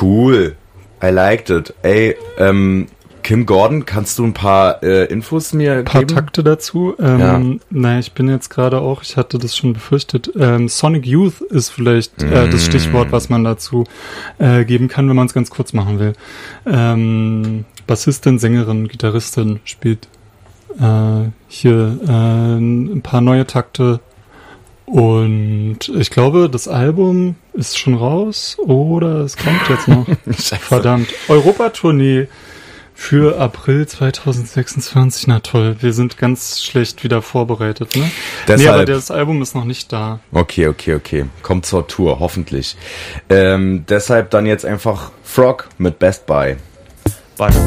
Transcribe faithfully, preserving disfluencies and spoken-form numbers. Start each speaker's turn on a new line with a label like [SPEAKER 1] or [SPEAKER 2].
[SPEAKER 1] Cool. I liked it. Ey, ähm, Kim Gordon, kannst du ein paar äh, Infos mir
[SPEAKER 2] Ein paar
[SPEAKER 1] geben?
[SPEAKER 2] Takte dazu. Ähm,
[SPEAKER 1] Ja.
[SPEAKER 2] Naja, ich bin jetzt gerade auch, ich hatte das schon befürchtet, ähm, Sonic Youth ist vielleicht äh, das
[SPEAKER 1] Mm.
[SPEAKER 2] Stichwort, was man dazu äh, geben kann, wenn man es ganz kurz machen will. Ähm, Bassistin, Sängerin, Gitarristin spielt äh, hier äh, ein paar neue Takte. Und ich glaube, das Album ist schon raus oder es kommt jetzt noch.
[SPEAKER 1] Scheiße.
[SPEAKER 2] Verdammt. Europatournee für April zwanzig sechsundzwanzig. Na toll, wir sind ganz schlecht wieder vorbereitet, ne?
[SPEAKER 1] Deshalb.
[SPEAKER 2] Nee, aber das Album ist noch nicht da.
[SPEAKER 1] Okay, okay, okay. Kommt zur Tour, hoffentlich. Ähm, deshalb dann jetzt einfach Frog mit Best Buy.
[SPEAKER 2] Bye.